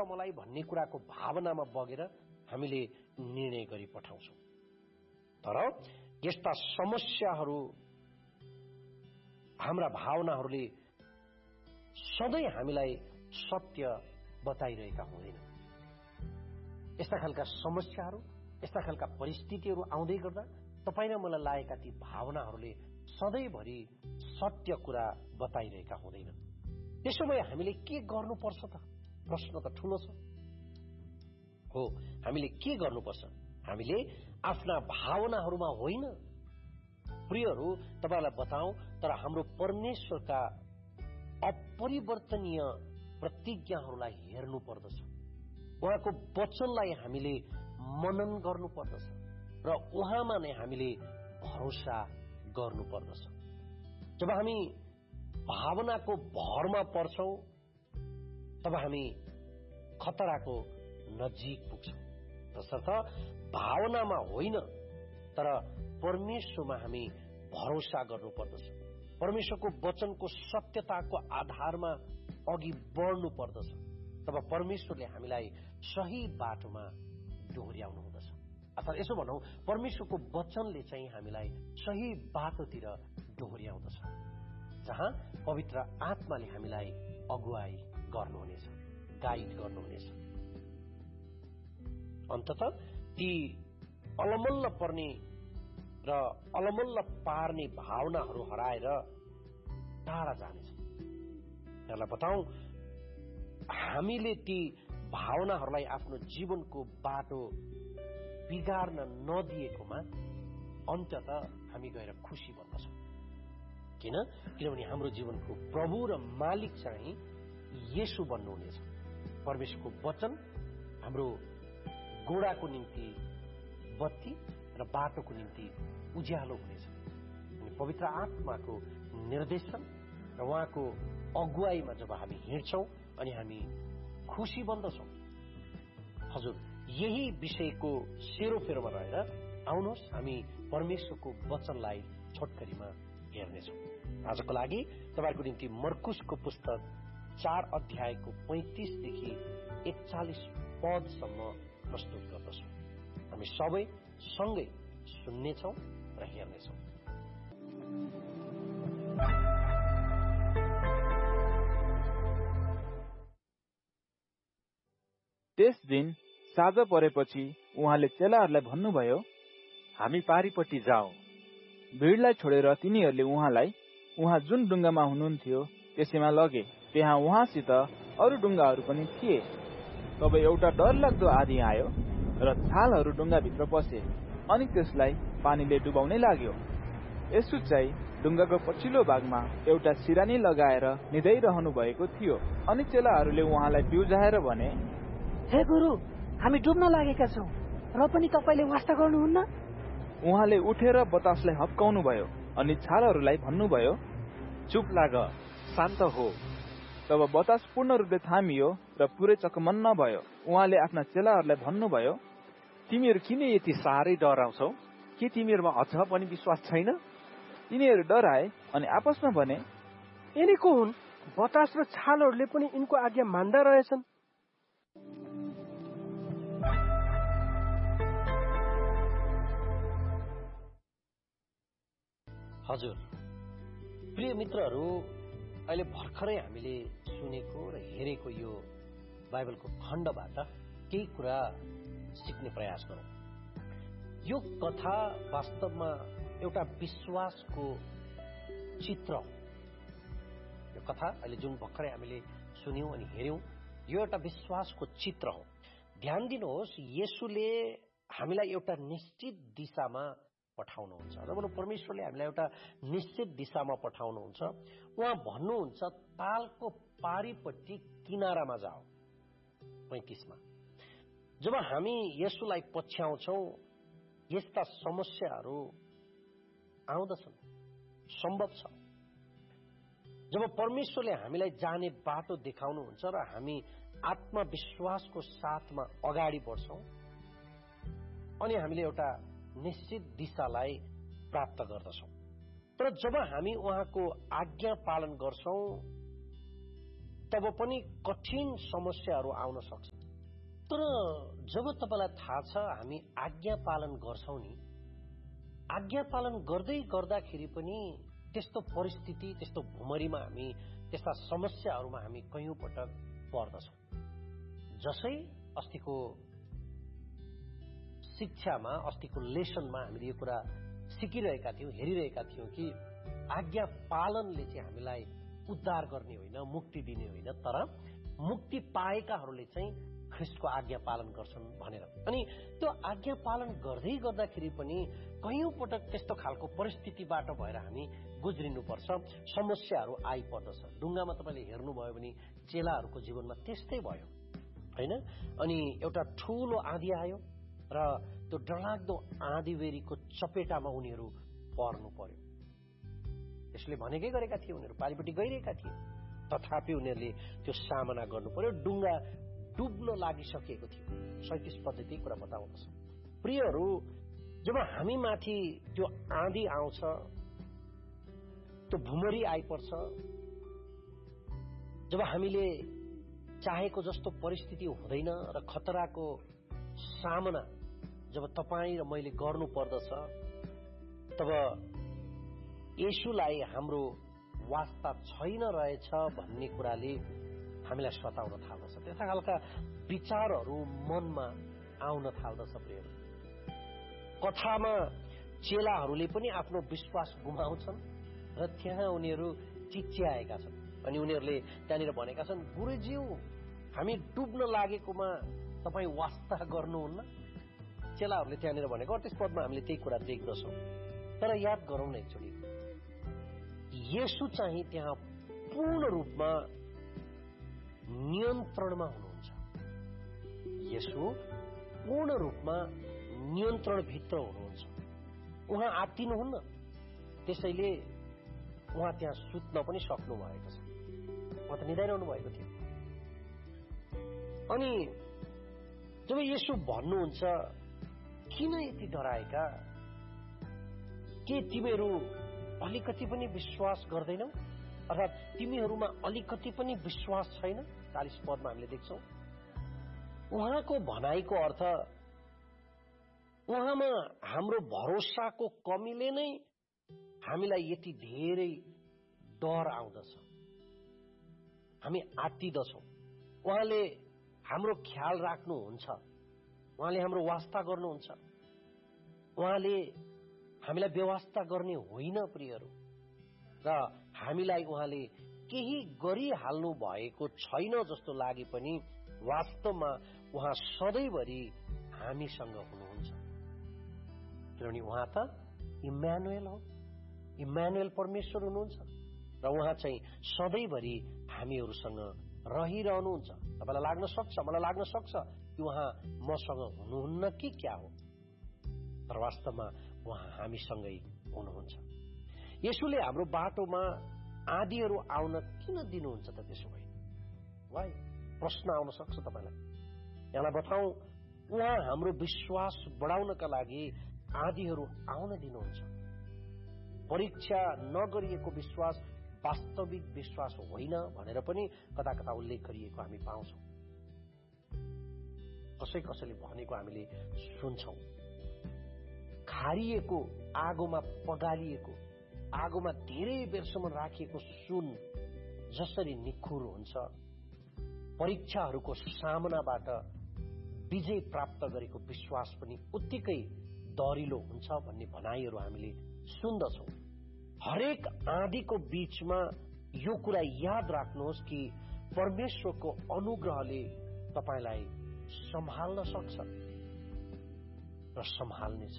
मलाई भन्ने कुराको भावनामा बगेर हामीले निर्णय गरी पठाउँछौँ। तर यस्ता समस्याहरू हाम्रा भावनाहरूले सधैँ हामीलाई सत्य बताइरहेका हुँदैन। यस्ता खालका समस्याहरू, यस्ता खालका परिस्थितिहरू आउँदै गर्दा तपाईँ र मलाई लागेका ती भावनाहरूले सधैँभरि सत्य कुरा बताइरहेका हुँदैनन्। त्यसो भए हामीले के गर्नुपर्छ त? प्रश्न त ठूलो छ। हो, हामीले के गर्नुपर्छ? हामीले आफ्ना भावनाहरूमा होइन, प्रियहरू तपाईलाई बताऊं, तर हाम्रो परमेश्वरका अपरिवर्तनीय प्रतिज्ञाहरूलाई हेर्नु पर्दछ। उहाँको वचनलाई हामीले मनन गर्नु पर्दछ र उहाँमा नै हामीले भरोसा गर्नु पर्दछ। जब हामी भावनाको भरमा पर्छौं तब हामी खतराको नजिक पुग्छौं। तसर्थ भावनामा होइन तर परमेश्वरमा हामी भरोसा गर्नु पर्दछ। परमेश्वरको वचनको सत्यताको आधारमा अघि बढ्नु पर्दछ। तब परमेश्वरले हामीलाई सही बाटोमा डोर्याउनु हुँदछ। अर्थात् यसो भनौं, परमेश्वरको वचनले चाहिँ हामीलाई सही बाटोतिर डोर्याउँदछ, जहाँ पवित्र आत्माले हामीलाई अगुवाई गर्नुहुनेछ, गाइड गर्नुहुनेछ। अन्ततः ती अलमल्ल पर्ने र अलमल्ल पार्ने भावनाहरू हराएर टाढा जानेछ। यसलाई बताऊं, हामीले ती भावनाहरूलाई आफ्नो जीवनको बाटो बिगार्न नदिएकोमा अन्ततः हामी गएर खुशी बन्दछौँ। किनभने हाम्रो जीवनको प्रभु र मालिक चाहिँ येशू बन्नुहुनेछ। परमेश्वरको वचन हाम्रो गोडाको निम्ति बत्ती र बाटोको निम्ति उज्यालो हुनेछ। अनि पवित्र आत्माको निर्देशन र उहाँको अगुवाईमा जब हामी हिँड्छौं अनि हामी खुशी बन्दछौं। हजुर, यही विषयको सेरोफेरोमा रहेर आउनुहोस् हामी परमेश्वरको वचनलाई छोटकरीमा हेर्नेछौँ। आजको लागि तपाईको निम्ति मर्कुसको पुस्तक 4 अध्यायको 35 देखि 41 पदसम्म प्रस्तुत गर्दछौँ। हामी सबै सँगै सुन्नेछौँ र हेर्नेछौँ। त्यस दिन साँझ परेपछि उहाँले चेलाहरूलाई भन्नुभयो, हामी पारीपट्टि जाउँ। भिडलाई छोडेर तिनीहरूले उहाँलाई उहाँ जुन डुङ्गामा हुनुहुन्थ्यो त्यसैमा लगे। त्यहाँ उहाँसित अरू डुङ्गाहरू पनि थिए। तब एउटा डरलाग्दो आँधी आयो र छालहरू डुङ्गाभित्र पसे अनि त्यसलाई पानीले डुबाउनै लाग्यो। यसो चाहिँ डुङ्गाको पछिल्लो भागमा एउटा सिरानी लगाएर निदाइरहनु भएको थियो। अनि चेलाहरूले उहाँलाई बिउजाएर भने, हे गुरु, हामी डुब्न लागेका छौं र पनि तपाईले वास्ता गर्नुहुन्न? उहाँले उठेर बतासलाई हप्काउनु भयो अनि छालहरूलाई भन्नुभयो, चुप लाग, शान्त हो। तब बतास पूर्ण रूपले थामियो र पुरै चकमन्न भयो। उहाँले आफ्ना चेलाहरूलाई भन्नुभयो, तिमीहरू किन यति साह्रै डराउँछौ? के तिमीहरूमा अझ पनि विश्वास छैन? तिनीहरू डराए अनि आपसमा भने, यिनी को हुन्? बतास र छालहरूले पनि यिनको आज्ञा मान्दा रहेछन्। हजुर, प्रिय मित्रहरू, अहिले भर्खरै हामीले सुनेको र हेरेको यो बाइबलको खण्डबाट केही कुरा सिक्ने प्रयास गरौँ। यो कथा वास्तवमा एउटा विश्वासको चित्र हो। यो कथा अहिले जुन भर्खरै हामीले सुन्यौं अनि हेर्यौं, यो एउटा विश्वासको चित्र हो। ध्यान दिनुहोस्, येशूले हामीलाई एउटा निश्चित दिशामा पठाउनुहुन्छ। र भनौँ, परमेश्वरले हामीलाई एउटा निश्चित दिशामा पठाउनुहुन्छ। उहाँ भन्नुहुन्छ, तालको पारीपट्टि किनारामा जाऊ। 35 मा जब हामी येशूलाई पछ्याउँछौं, यस्ता समस्याहरू आउँदछन्, सम्भव छ। जब परमेश्वरले हामीलाई जाने बाटो देखाउनुहुन्छ र हामी आत्मविश्वासको साथमा अगाडि बढ्छौं अनि हामीले एउटा निश्चित दिशालाई प्राप्त गर्दछौं। तर जब हामी उहाँको आज्ञा पालन गर्छौं, तब पनि कठिन समस्याहरू आउन सक्छ। तर जब तपाईलाई थाहा छ हामी आज्ञा पालन गर्छौं नि, आज्ञा पालन गर्दै गर्दाखेरि पनि त्यस्तो परिस्थिति, त्यस्तो भुमरीमा हामी, त्यस्ता समस्याहरूमा हामी कयौं पटक पर्दछौं। जसै अस्तिको शिक्षामा, अस्तिको लेसनमा हामीले यो कुरा सिकिरहेका थियौं, हेरिरहेका थियौं कि आज्ञा पालनले चाहिँ हामीलाई उद्धार गर्ने होइन, मुक्ति दिने होइन, तर मुक्ति पाएकाहरूले चाहिँ ख्रीष्टको आज्ञा पालन गर्छन् भनेर। अनि त्यो आज्ञा पालन गर्दै गर्दाखेरि पनि कयौं पटक त्यस्तो खालको परिस्थितिबाट भएर हामी गुज्रिनुपर्छ, समस्याहरू आइपर्दछ। डुङ्गामा तपाईले हेर्नुभयो भने चेलाहरूको जीवनमा त्यस्तै भयो हैन। अनि एउटा ठूलो आँधी आयो र त्यो डरलाग्दो आँधीबेरीको चपेटामा उनीहरू पर्नु पर्यो। यसले भनेकै गरेका थिए, उनीहरू पारिपट्टि गइरहेका थिए, तथापि उनीहरूले त्यो सामना गर्नु पर्यो। डुङ्गा डुब्न लागिसकेको थियो। 37 पद्धति कुरा बताउँदछ। प्रियहरू, जब हामी माथि त्यो आँधी आउँछ, त्यो भुमरी आइपर्छ, जब हामीले चाहेको जस्तो परिस्थिति हुँदैन र खतराको सामना जब तपाईँ र मैले गर्नु पर्दछ, तब येशूलाई हाम्रो वास्ता छैन रहेछ भन्ने कुराले हामीलाई सताउन थाल्दछ। त्यस्ता खालका विचारहरू मनमा आउन थाल्दछ। प्रियहरू, कथामा चेलाहरूले पनि आफ्नो विश्वास गुमाउँछन् र त्यहाँ उनीहरू चिच्याएका छन्। अनि उनीहरूले त्यहाँनिर भनेका छन्, गुरुज्यू, हामी डुब्न लागेकोमा तपाईँ वास्ता गर्नुहुन्न। चेलाहरूले त्यहाँनिर भनेको 38 पदमा हामीले त्यही कुरा देख्दछौँ। तर याद गरौँ न एकचोटि, येशू चाहिँ त्यहाँ पूर्ण रूपमा नियन्त्रणमा हुनुहुन्छ। येशू पूर्ण रूपमा नियन्त्रणभित्र हुनुहुन्छ। उहाँ आत्तिनुहुन्न, त्यसैले उहाँ त्यहाँ सुत्न पनि सक्नु भएको छ। उहाँ त निदाइरहनु भएको थियो। अनि जब येशू भन्नुहुन्छ, किन यति डराएका, के तिमीहरू अलिकति पनि विश्वास गर्दैनौ, अर्थात् तिमीहरूमा अलिकति पनि विश्वास छैन। 40 पदमा हामीले देख्छौं। उहाँको भनाइको अर्थ उहाँमा हाम्रो भरोसाको कमीले नै हामीलाई यति धेरै डर आउँदछ, हामी आत्तिदछौं। उहाँले हाम्रो ख्याल राख्नुहुन्छ, उहाँले हाम्रो वास्ता गर्नुहुन्छ, उहाँले हामीलाई व्यवस्था गर्ने होइन प्रियहरू। र हामीलाई उहाँले केही गरिहाल्नु भएको छैन जस्तो लागे पनि वास्तवमा उहाँ सधैँभरि हामीसँग हुनुहुन्छ। किनभने उहाँ त इम्मानुएल हो, इम्मानुएल परमेश्वर हुनुहुन्छ र उहाँ चाहिँ सधैँभरि हामीहरूसँग रहिरहनुहुन्छ। तपाईलाई लाग्न सक्छ, मलाई लाग्न सक्छ कि उहाँ मसँग हुनुहुन्न कि क्या हो, तर वास्तवमा उहाँ हामीसँगै हुनुहुन्छ। येशूले हाम्रो बाटोमा आँधीहरू आउन किन दिनुहुन्छ त त्यसो भए? वाइ प्रश्न आउन सक्छ तपाईलाई। यहाँलाई बताउँ, उहाँ हाम्रो विश्वास बढाउनका लागि आँधीहरू आउन दिनुहुन्छ। परीक्षा नगरिएको विश्वास वास्तविक विश्वास होइन भनेर पनि कता कता उल्लेख गरिएको हामी पाउँछौं। कसै कसैले भनेको हामीले सुन्छौं। खारिएको, आगोमा पगालिएको, आगोमा धेरै बेरसम्म राखिएको सुन जसरी निखुर हुन्छ, परीक्षाहरूको सामनाबाट विजय प्राप्त गरेको विश्वास पनि उत्तिकै दरिलो हुन्छ भन्ने भनाइहरू हामीले सुन्दछौं। हरेक आँधीको बीचमा यो कुरा याद राख्नुहोस् कि परमेश्वरको अनुग्रहले तपाईलाई सम्हाल्न सक्छ र सम्हाल्नेछ।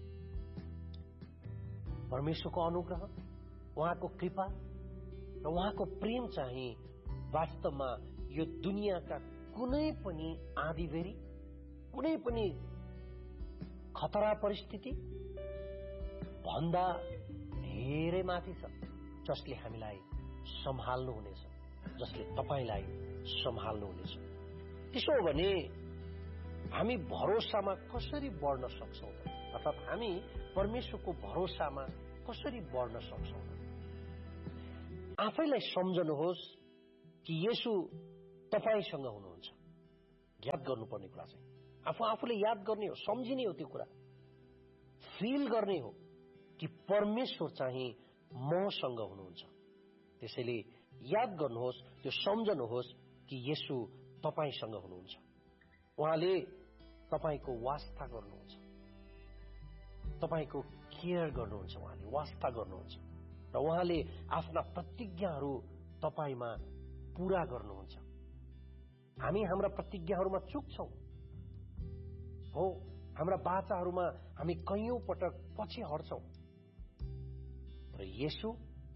परमेश्वरको अनुग्रह, उहाँको कृपा र उहाँको प्रेम चाहिँ वास्तवमा यो दुनियाँका कुनै पनि आँधीबेरी, कुनै पनि खतरा परिस्थिति भन्दा धेरै माथि छ, जसले हामीलाई सम्हाल्नुहुनेछ, जसले तपाईलाई सम्हाल्नुहुनेछ। त्यसो हो भने हामी भरोसामा कसरी बढ्न सक्छौं त? अर्थात् हामी परमेश्वरको भरोसामा कसरी बढ्न सक्छौं त? आफैलाई सम्झनुहोस् कि येशू तपाईसँग हुनुहुन्छ। याद गर्नुपर्ने कुरा चाहिँ आफूले याद गर्ने हो, सम्झिने हो, त्यो कुरा फिल गर्ने हो कि परमेश्वर चाहिँ मसँग हुनुहुन्छ। त्यसैले याद गर्नुहोस्, त्यो सम्झनुहोस् कि येशू तपाईसँग हुनुहुन्छ। उहाँले तपाईको वास्ता गर्नुहुन्छ, तपाईको केयर गर्नुहुन्छ, उहाँले वास्ता गर्नुहुन्छ र उहाँले आफ्ना प्रतिज्ञाहरू तपाईमा पूरा गर्नुहुन्छ। हामी हाम्रा प्रतिज्ञाहरूमा चुक्छौं, हो, हाम्रा बाचाहरूमा हामी कैयौं पटक पछि हट्छौं, तर येशू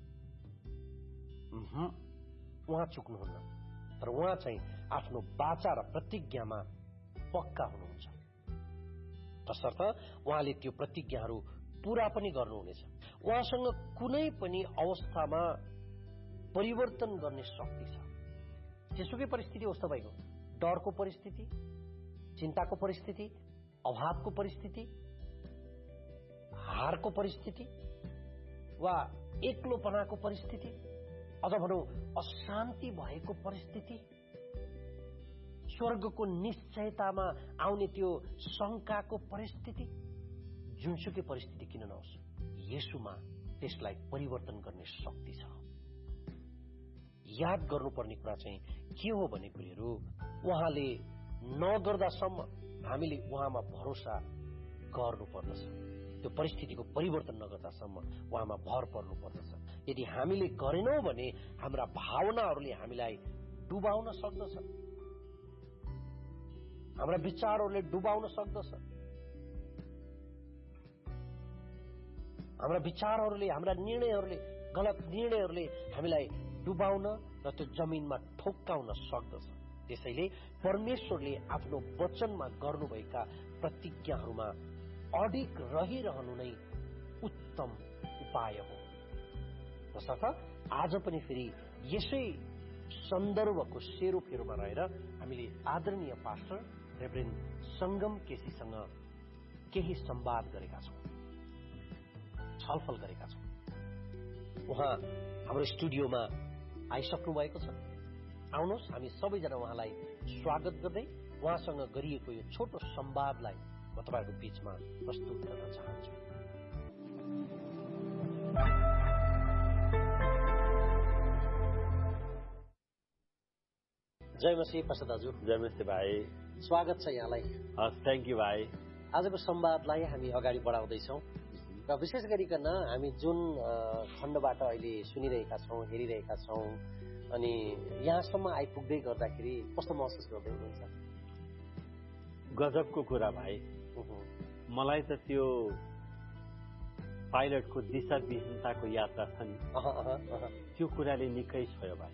उहाँ चुक्नुहुन्न। तर उहाँ चाहिँ आफ्नो बाचा र प्रतिज्ञामा पक्का हुनुहुन्छ, तसर्थ उहाँले त्यो प्रतिज्ञाहरू पूरा पनि गर्नुहुनेछ। उहाँसँग कुनै पनि अवस्थामा परिवर्तन गर्ने शक्ति छ। जेसुकै परिस्थिति होस् तपाईको, डरको परिस्थिति, चिन्ताको परिस्थिति, अभावको परिस्थिति, हारको परिस्थिति वा एक्लोपनाको परिस्थिति, अझ भनौं अशान्ति भएको परिस्थिति, स्वर्गको निश्चयतामा आउने त्यो शंकाको परिस्थिति, जुनसुकै परिस्थिति किन नहोस्, येशूमा त्यसलाई परिवर्तन गर्ने शक्ति छ। याद गर्नुपर्ने कुरा चाहिँ के हो भने प्रियहरू, उहाँले नगर्दासम्म हामीले उहाँमा भरोसा गर्नुपर्दछ। त्यो परिस्थितिको परिवर्तन नगर्दासम्म उहाँमा भर पर्नु पर्दछ। यदि हामीले गरेनौं भने हाम्रा भावनाहरूले हामीलाई डुबाउन सक्दछ, हाम्रा विचारहरूले डुबाउन सक्दछ, हाम्रा विचारहरूले, हाम्रा निर्णयहरूले, गलत निर्णयहरूले हामीलाई डुबाउन र त्यो जमिनमा ठोक्काउन सक्दछ। त्यसैले परमेश्वरले आफ्नो वचनमा गर्नुभएका प्रतिज्ञाहरूमा अडिग रहिरहनु नै उत्तम उपाय हो। तसर्थ आज पनि फेरि यसै सन्दर्भको सेरोफेरोमा रहेर हामीले आदरणीय पास्टर रेभरेन्ड संगम केसीसँग केही संवाद गरेका छौं, छलफल गरेका छौं। उहाँ हाम्रो स्टुडियोमा आइसक्नु भएको छ। आउनुहोस्, हामी सबैजना उहाँलाई स्वागत गर्दै उहाँसँग गरिएको यो छोटो संवादलाई म तपाईहरुको बीचमा प्रस्तुत गर्न चाहन्छु। जय मसीह पास्टर दाजु। जय मसीह भाइ, स्वागत छ यहाँलाई। हस्, थ्यांक यू भाइ। आजको संवादलाई हामी अगाडि बढाउँदैछौँ र विशेष गरिकन हामी जुन खण्डबाट अहिले सुनिरहेका छौँ, हेरिरहेका छौँ, अनि यहाँसम्म आइपुग्दै गर्दाखेरि कस्तो महसुस गर्दै हुनुहुन्छ? गजबको कुरा भाइ। मलाई त त्यो पाइलटको दिशाविहीनताको यात्रा छ नि, त्यो कुराले निकै छोयो भाइ।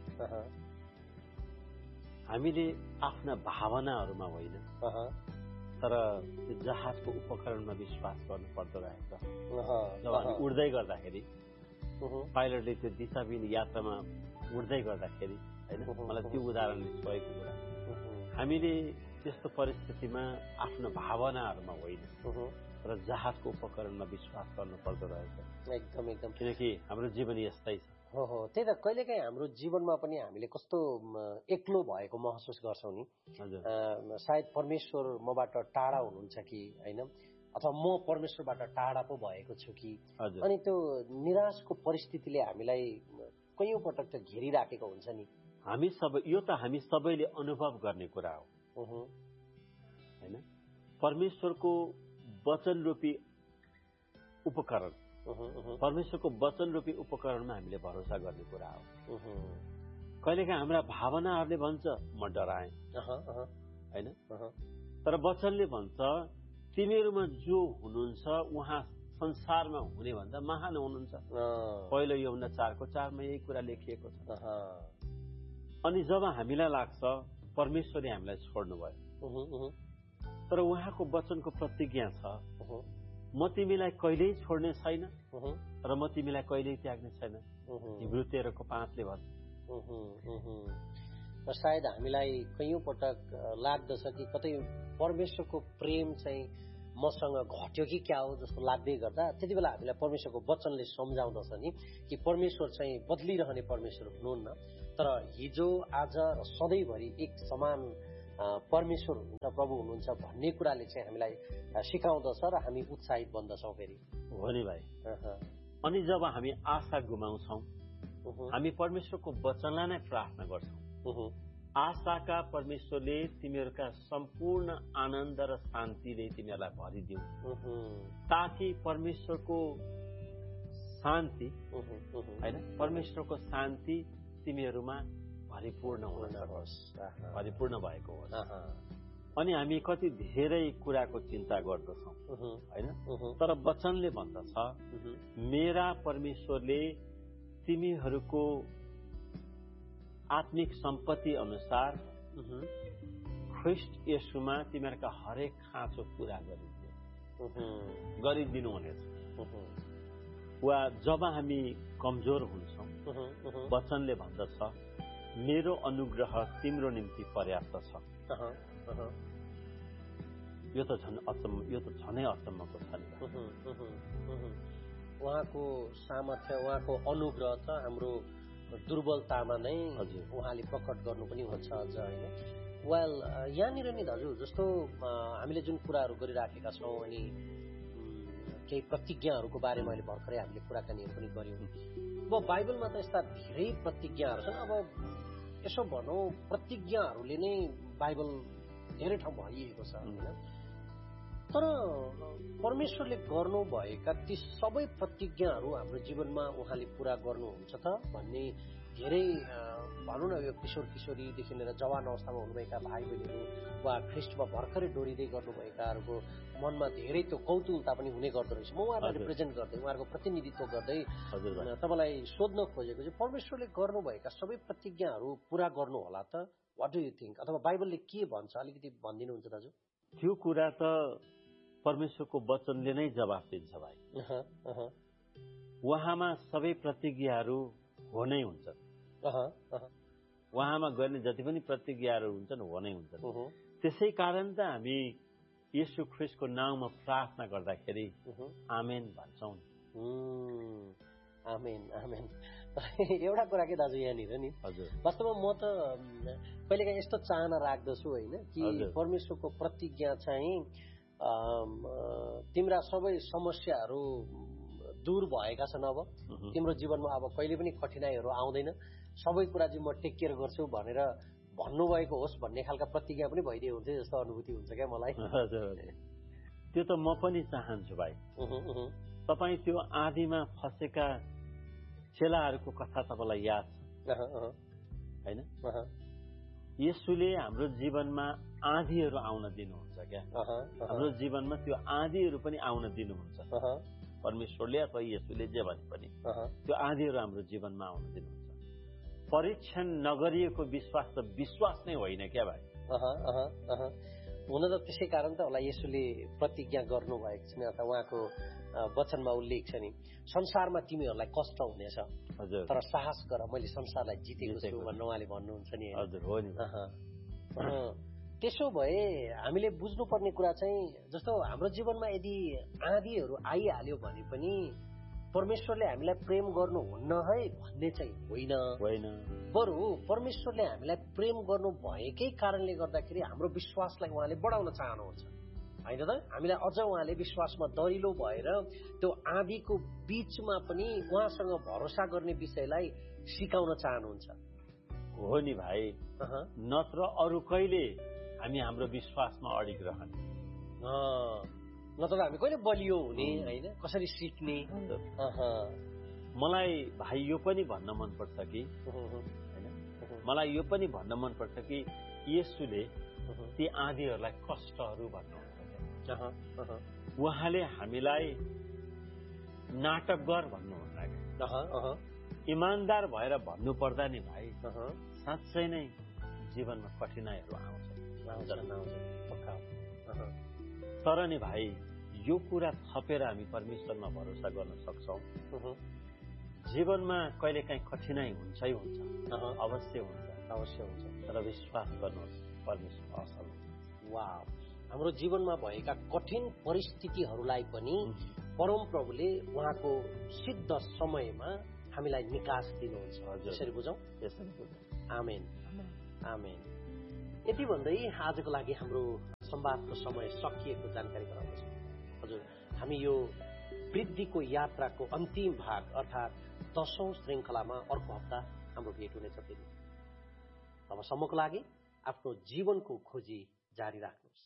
हामीले आफ्ना भावनाहरूमा होइन तर त्यो जहाजको उपकरणमा विश्वास गर्नु पर्दो रहेछ। जब हामी उड्दै गर्दाखेरि पाइलटले त्यो दिशाविहीन यात्रामा उड्दै गर्दाखेरि होइन, मलाई त्यो उदाहरणले छोएको कुरा। हामीले त्यस्तो परिस्थितिमा आफ्नो भावनाहरूमा होइन तर जहाजको उपकरणमा विश्वास गर्नु पर्दो रहेछ। एकदम एकदम, किनकि हाम्रो जीवन यस्तै छ। हो, त्यही त। कहिलेकाहीँ हाम्रो जीवनमा पनि हामीले कस्तो एक्लो भएको महसुस गर्छौँ नि। सायद परमेश्वर मबाट टाढा हुनुहुन्छ कि होइन, अथवा म परमेश्वरबाट टाढा पो भएको छु कि। अनि त्यो निराशको परिस्थितिले हामीलाई कैयौं पटक त घेरिराखेको हुन्छ नि। हामी सबै, यो त हामी सबैले अनुभव गर्ने कुरा हो होइन। परमेश्वरको वचन रूपी उपकरण, परमेश्वरको वचन रूपी उपकरणमा हामीले भरोसा गर्ने कुरा हो। कहिलेकाहीँ हाम्रा भावनाहरूले भन्छ म डराएँ होइन, तर वचनले भन्छ तिमीहरूमा जो हुनुहुन्छ उहाँ संसारमा हुने भन्दा महान हुनुहुन्छ। पहिलो यूहन्ना 4:4 यही कुरा लेखिएको छ। अनि जब हामीलाई लाग्छ परमेश्वरले हामीलाई छोड्नु भयो, तर उहाँको वचनको प्रतिज्ञा छ, म तिमीलाई कहिल्यै छोड्ने छैन र म तिमीलाई कहिल्यै त्याग्ने छैन। हिब्रू 13:5 भन्छ। र सायद हामीलाई कैयौं पटक लाग्दछ कि कतै परमेश्वरको प्रेम चाहिँ मसँग घट्यो कि क्या हो जस्तो लाग्दै गर्दा त्यति बेला हामीलाई परमेश्वरको वचनले सम्झाउँदछ नि कि परमेश्वर चाहिँ बदलिरहने परमेश्वर हुनुहुन्न, तर हिजो आज र सधैँभरि एक समान परमेश्वर हुनुहुन्छ, प्रभु हुनुहुन्छ भन्ने कुराले चाहिँ हामीलाई सिकाउँदछ र हामी उत्साहित बन्दछौँ फेरि। हो नि भाइ। अनि जब हामी आशा गुमाउँछौँ, हामी परमेश्वरको वचनलाई नै प्रार्थना गर्छौँ। आशाका परमेश्वरले तिमीहरूका सम्पूर्ण आनन्द र शान्तिले तिमीहरूलाई भरिदिऊ, ताकि परमेश्वरको शान्ति होइन, परमेश्वरको शान्ति तिमीहरूमा भरिपूर्ण हुन सकोस्, भरिपूर्ण भएको होस्। अनि हामी कति धेरै कुराको चिन्ता गर्दछौँ होइन, तर वचनले भन्दछ मेरा परमेश्वरले तिमीहरूको आत्मिक सम्पत्ति अनुसार ख्रिस्ट येशूमा तिमीहरूका हरेक खाँचो पूरा गरिदिनु हुनेछ। वा जब हामी कमजोर हुन्छौँ, वचनले भन्दछ मेरो अनुग्रह तिम्रो निम्ति पर्याप्त छ। यो त झनै अचम्मको छ नि। उहाँको सामर्थ्य, उहाँको अनुग्रह त हाम्रो दुर्बलतामा नै उहाँले प्रकट गर्नु पनि हुन्छ अझ होइन। वेल यहाँनिर नि दाजु जस्तो हामीले जुन कुराहरू गरिराखेका छौँ अनि केही प्रतिज्ञाहरूको बारेमा अहिले भर्खरै हामीले कुराकानीहरू पनि गऱ्यौँ। अब बाइबलमा त यस्ता धेरै प्रतिज्ञाहरू छन्। अब यसो भनौँ प्रतिज्ञाहरूले नै बाइबल धेरै ठाउँ भरिएको छ होइन। तर परमेश्वरले गर्नुभएका ती सबै प्रतिज्ञाहरू हाम्रो जीवनमा उहाँले पूरा गर्नुहुन्छ त भन्ने धेरै भनौँ न यो किशोर किशोरीदेखि लिएर जवान अवस्थामा हुनुभएका भाइ बहिनीहरू वा ख्रिस्टमा भर्खरै डोरिँदै गर्नुभएकाहरूको मनमा धेरै त्यो कौतूहलता पनि हुने गर्दो रहेछ। म उहाँहरूलाई रिप्रेजेन्ट गर्दै, उहाँहरूको प्रतिनिधित्व गर्दै तपाईँलाई सोध्न खोजेको चाहिँ परमेश्वरले गर्नुभएका सबै प्रतिज्ञाहरू पूरा गर्नु होला त? What do you think? अथवा बाइबलले के भन्छ अलिकति भनिदिनुहुन्छ दाजु? त्यो कुरा त परमेश्वरको वचनले नै जवाफ दिन्छ भाइ। उहाँमा सबै प्रतिज्ञाहरू हो नै हुन्छ। उहाँमा गर्ने जति पनि प्रतिज्ञाहरू हुन्छन् हो नै हुन्छन्। त्यसै कारण त हामी येशू ख्रिस्टको नाउँमा प्रार्थना गर्दाखेरि आमेन भन्छौँ। आमेन आमेन। एउटा कुरा के दाजु यहाँनिर नि, हजुर वास्तवमा म त कहिलेकाहीँ यस्तो चाहना राख्दछु होइन कि परमेश्वरको प्रतिज्ञा चाहिँ तिम्रा सबै समस्याहरू दूर भएका छन्, अब तिम्रो जीवनमा अब कहिले पनि कठिनाइहरू आउँदैन, सबै कुरा चाहिँ म टेक केयर गर्छु भनेर भन्नुभएको होस् भन्ने खालका प्रतिज्ञा पनि भइदिए हुन्छ जस्तो अनुभूति हुन्छ क्या मलाई। त्यो त म पनि चाहन्छु भाइ। तपाईँ त्यो आँधीमा फसेका चेलाहरूको कथा तपाईँलाई याद छ होइन? येशूले हाम्रो जीवनमा आँधीहरू आउन दिनुहुन्छ क्या। हाम्रो जीवनमा त्यो आँधीहरू पनि आउन दिनुहुन्छ परमेश्वरले अथवा येशूले जे भने पनि त्यो आँधीहरू हाम्रो जीवनमा आउन दिनुहुन्छ। परीक्षण नगरिएको विश्वास त विश्वास नै होइन क्या भाइ। हुन त त्यसै कारण त होला येशूले प्रतिज्ञा गर्नुभएको छ नि, अथवा उहाँको वचनमा उल्लेख छ नि, संसारमा तिमीहरूलाई कष्ट हुनेछ तर साहस गर, मैले संसारलाई जितेको छु भनेर उहाँले भन्नुहुन्छ नि। हजुर हो नि। त्यसो भए हामीले बुझ्नुपर्ने कुरा चाहिँ जस्तो हाम्रो जीवनमा यदि आँधीहरू आइहाल्यो भने पनि परमेश्वरले हामीलाई प्रेम गर्नुहुन्न है भन्ने चाहिँ होइन। बरु परमेश्वरले हामीलाई प्रेम गर्नु भएकै कारणले गर्दाखेरि हाम्रो विश्वासलाई उहाँले बढाउन चाहनुहुन्छ होइन त? हामीलाई अझ उहाँले विश्वासमा दरिलो भएर त्यो आँधीको बीचमा पनि उहाँसँग भरोसा गर्ने विषयलाई सिकाउन चाहनुहुन्छ। हो नि भाइ। नत्र अरू कहिले हामी हाम्रो विश्वासमा अडिग रहने, नत्र हामी कहिले बलियो हुने होइन, कसरी सिक्ने। मलाई भाइ यो पनि भन्न मनपर्छ कि होइन, मलाई यो पनि भन्न मनपर्छ कि येशूले ती आँधीहरूलाई कष्टहरू भन्नुहुन्छ। उहाँले हामीलाई नाटक गर भन्नुहुन्न, इमान्दार भएर भन्नु पर्दा नि भाइ साँच्चै नै जीवनमा कठिनाइहरू आउँछ। तर नि भाइ यो कुरा थपेर हामी परमेश्वरमा भरोसा गर्न सक्छौँ। जीवनमा कहिलेकाहीँ कठिनाइ हुन्छै हुन्छ, अवश्य हुन्छ, तर विश्वास गर्नुहोस् परमेश्वर असल हुन्छ। वाह, हाम्रो जीवनमा भएका कठिन परिस्थितिहरूलाई पनि परमप्रभुले उहाँको सिद्ध समयमा हामीलाई निकास दिनुहुन्छ। यसरी बुझौँ। आमेन आमेन। यति भन्दै आजको लागि हाम्रो संवादको समय सकिएको जानकारी गराउँदछु। हजुर, हामी यो वृद्धिको यात्राको अन्तिम भाग अर्थात् 10औं श्रृङ्खलामा अर्को हप्ता हाम्रो भेट हुनेछ। फेरि तबसम्मको लागि आफ्नो जीवनको खोजी जारी राख्नुहोस्।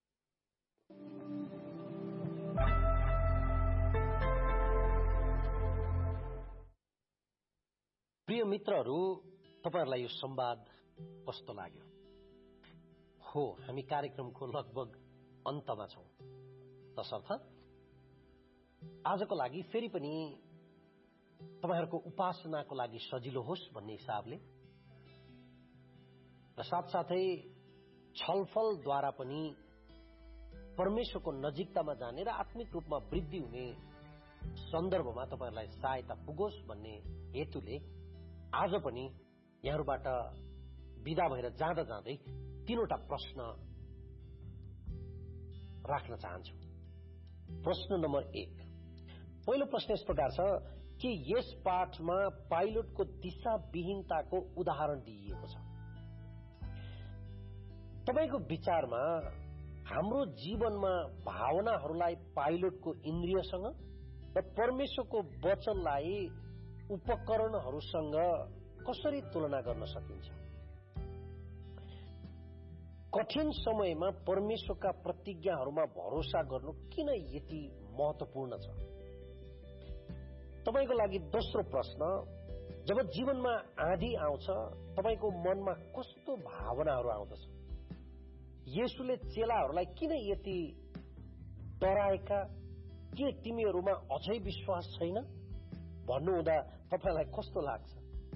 प्रिय मित्रहरू, तपाईहरुलाई यो संवाद कस्तो लाग्यो? हो, हामी कार्यक्रमको लगभग अन्तमा छौं। तसर्थ आजको लागि फेरि पनि तपाईहरुको उपासनाको लागि सजिलो होस् भन्ने हिसाबले र साथसाथै छलफलद्वारा पनि परमेश्वरको नजिकतामा जाने र आत्मिक रूपमा वृद्धि हुने सन्दर्भमा तपाईहरुलाई सहायता पुगोस् भन्ने हेतुले आज पनि यहाँहरुबाट बिदा भएर जाँदा जाँदै 3वटा प्रश्न राख्न चाहन्छु। प्रश्न नम्बर 1। पहिलो प्रश्न यस प्रकार छ कि यस पाठमा पाइलटको दिशाविहीनताको उदाहरण दिइएको छ। तपाईको विचारमा हाम्रो जीवनमा भावनाहरूलाई पाइलटको इन्द्रियसँग र परमेश्वरको वचनलाई उपकरणहरूसँग कसरी तुलना गर्न सकिन्छ? कठिन समयमा परमेश्वरका प्रतिज्ञाहरूमा भरोसा गर्नु किन यति महत्त्वपूर्ण छ? तपाईको लागि दोस्रो प्रश्न, जब जीवनमा आँधी आउँछ तपाईको मनमा कस्तो भावनाहरू आउँदछ? येशूले चेलाहरूलाई किन यति डराएका? के तिमीहरूमा अझै विश्वास छैन भन्नुहुँदा तपाईलाई कस्तो लाग्छ?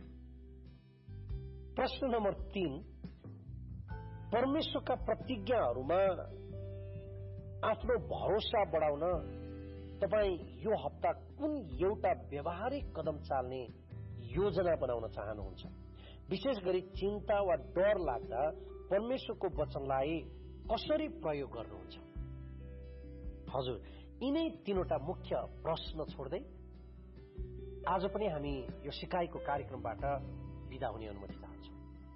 प्रश्न नम्बर 3, परमेश्वरका प्रतिज्ञाहरूमा आफ्नो भरोसा बढाउन तपाई यो हप्ता कुन एउटा व्यवहारिक कदम चाल्ने योजना बनाउन चाहनुहुन्छ? विशेष गरी चिन्ता वा डर लाग्दा परमेश्वरको वचनलाई कसरी प्रयोग गर्नुहुन्छ? हजुर, यिनै 3वटा मुख्य प्रश्न छोड्दै आज पनि हामी यो सिकाइको कार्यक्रमबाट बिदा हुने अनुमति चाहन्छौँ।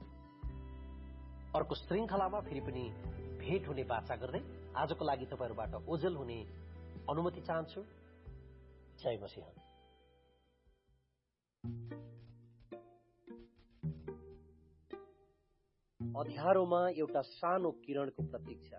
अर्को श्रृङ्खलामा फेरि पनि भेट हुने बाचा गर्दै आजको लागि तपाईहरुबाट ओझेल हुने अनुमति चाहन्छु। जय मसीह। अँध्यारोमा एउटा सानो किरणको प्रतीक्षा।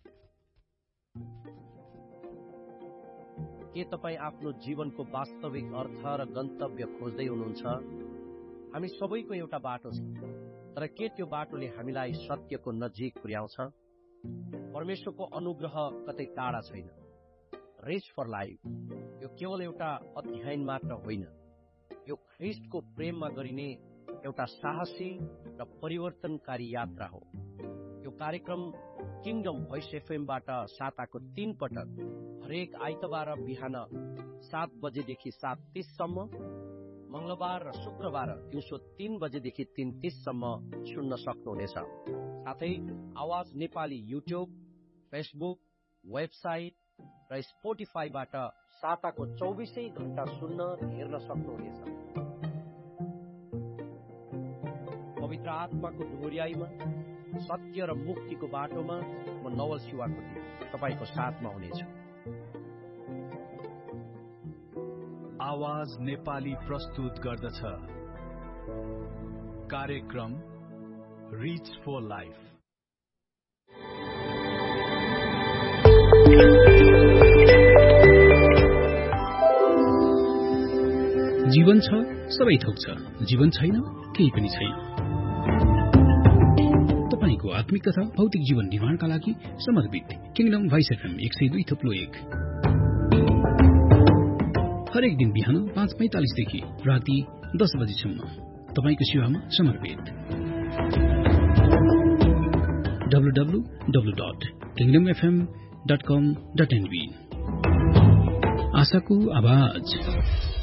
के तपाई आफ्नो जीवनको वास्तविक अर्थ र गन्तव्य खोज्दै हुनुहुन्छ? हामी सबैको एउटा बाटो छ, तर के त्यो बाटोले हामीलाई सत्यको नजिक पुर्याउँछ? परमेश्वरको अनुग्रह कतै टाढा छैन। रेस फर लाइफ यो केवल एउटा अध्ययन मात्र होइन, यो ख्रीष्टको प्रेममा गरिने एउटा साहसी र परिवर्तनकारी यात्रा हो। यो कार्यक्रम किङडम भोइस एफएमबाट साताको 3 पटक हरेक आइतबार बिहान 7 बजेदेखि 7:30 सम्म, मंगलबार र शुक्रबार दिउँसो 3 बजेदेखि 3:30 सम्म सुन्न सक्नुहुनेछ। साथै आवाज नेपाली युट्युब, फेसबुक, वेबसाइट र स्पोटिफाईबाट साताको 24 घण्टा सुन्न हेर्न सक्नुहुनेछ। पवित्र आत्माको डोर्याइमा सत्य र मुक्तिको बाटोमा म नवल शिवाकोटी तपाईको साथमा हुनेछु। आवाज नेपाली प्रस्तुत गर्दछ कार्यक्रम रिच फर लाइफ। जीवन छ, सबै थोक छ। जीवन छैन, केही पनि छैन। तपाईको आत्मिक तथा भौतिक जीवन निर्माणका लागि समर्पित किङडम भोइस एफएम 102.1 हरेक दिन बिहान 5:45 देखि राति 10 बजेसम्म तपाईको सेवामा समर्पित। www.kingdomfm.com.nb आशाको आवाज।